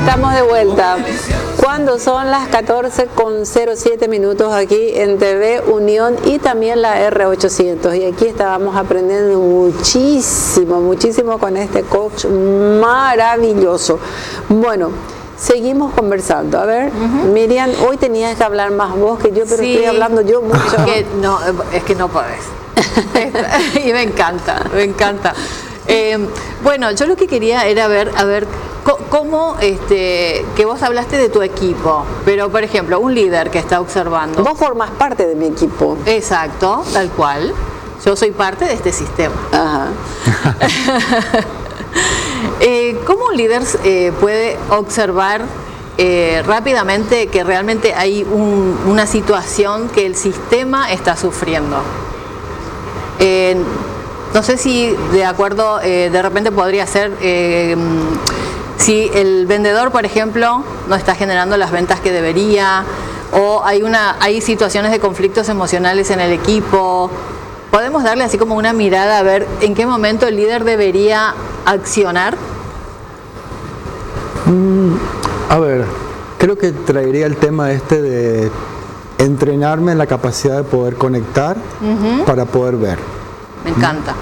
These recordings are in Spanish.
Estamos de vuelta. Cuando son las 14:07 minutos aquí en TV Unión y también la R800. Y aquí estábamos aprendiendo muchísimo con este coach maravilloso. Bueno, seguimos conversando. A ver, Miriam, hoy tenías que hablar más vos que yo, pero sí, estoy hablando yo mucho. Es que no podés. Y me encanta. Bueno, yo lo que quería era ver cómo, que vos hablaste de tu equipo, pero por ejemplo, un líder que está observando. Vos formás parte de mi equipo. Exacto, tal cual. Yo soy parte de este sistema. Ajá. ¿Cómo un líder puede observar rápidamente que realmente hay una situación que el sistema está sufriendo? No sé si de acuerdo, de repente podría ser si el vendedor, por ejemplo, no está generando las ventas que debería, o hay situaciones de conflictos emocionales en el equipo. ¿Podemos darle así como una mirada a ver en qué momento el líder debería accionar? A ver, creo que traería el tema de entrenarme en la capacidad de poder conectar para poder ver. Me encanta.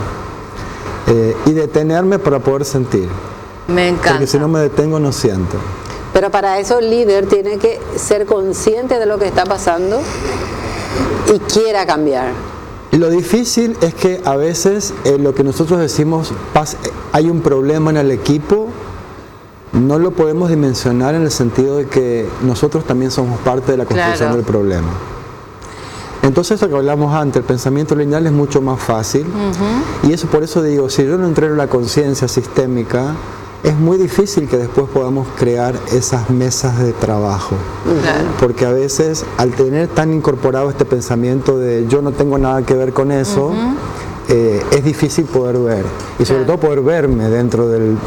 Y detenerme para poder sentir. Me encanta. Porque si no me detengo no siento. Pero para eso el líder tiene que ser consciente de lo que está pasando y quiera cambiar. Y lo difícil es que a veces lo que nosotros decimos, hay un problema en el equipo, no lo podemos dimensionar en el sentido de que nosotros también somos parte de la construcción del problema. Entonces, lo que hablamos antes, el pensamiento lineal es mucho más fácil, y eso por eso digo, si yo no entreno la conciencia sistémica, es muy difícil que después podamos crear esas mesas de trabajo, porque a veces al tener tan incorporado este pensamiento de yo no tengo nada que ver con eso, es difícil poder ver, y sobre todo poder verme dentro del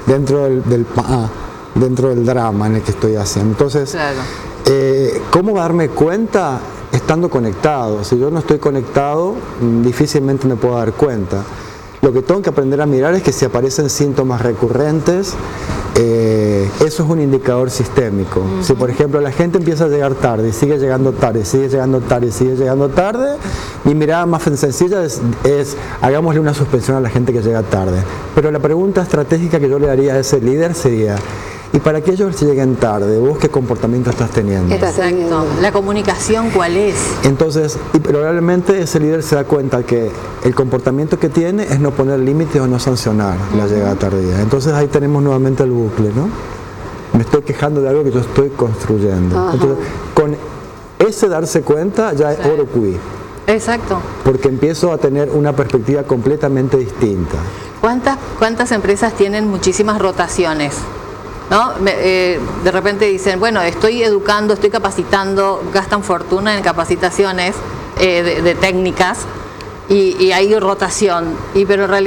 drama en el que estoy haciendo. Entonces, ¿cómo darme cuenta? Estando conectado. Si yo no estoy conectado, difícilmente me puedo dar cuenta. Lo que tengo que aprender a mirar es que si aparecen síntomas recurrentes, eso es un indicador sistémico. Si por ejemplo la gente empieza a llegar tarde y sigue llegando tarde, sigue llegando tarde, mi mirada más sencilla es hagámosle una suspensión a la gente que llega tarde. Pero la pregunta estratégica que yo le daría a ese líder sería: ¿y para que ellos lleguen tarde? ¿Vos qué comportamiento estás teniendo? Exacto. ¿La comunicación cuál es? Entonces, y probablemente ese líder se da cuenta que el comportamiento que tiene es no poner límites o no sancionar la llegada tardía. Entonces ahí tenemos nuevamente el bucle, ¿no? Me estoy quejando de algo que yo estoy construyendo. Entonces, con ese darse cuenta ya es oro cuí. Exacto. Porque empiezo a tener una perspectiva completamente distinta. ¿Cuántas empresas tienen muchísimas rotaciones? ¿No? De repente dicen, bueno, estoy educando, estoy capacitando, gastan fortuna en capacitaciones de técnicas y hay rotación, pero en realidad